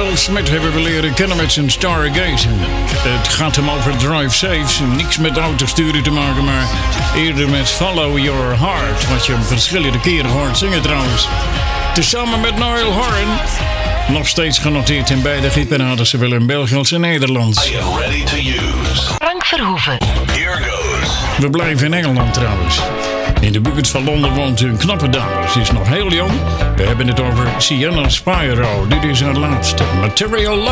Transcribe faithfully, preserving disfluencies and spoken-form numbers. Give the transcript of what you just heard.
Paul Smith hebben we leren kennen met zijn Stargazing. Het gaat hem over drive safe. Niks met autosturen te maken, maar eerder met Follow Your Heart. Wat je hem verschillende keren hoort zingen trouwens. Tezamen met Niall Horan. Nog steeds genoteerd in beide hitparades, zowel in België als in Nederland. I am ready to use. Frank Verhoeven. Here goes. We blijven in Engeland trouwens. In de buurt van Londen woont een knappe dame. Ze is nog heel jong. We hebben het over Sienna Spyro. Dit is haar laatste Material Love.